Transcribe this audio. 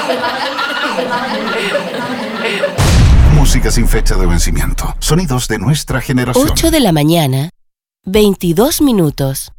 Música sin fecha de vencimiento. Sonidos de nuestra generación. 8 de la mañana, 22 minutos.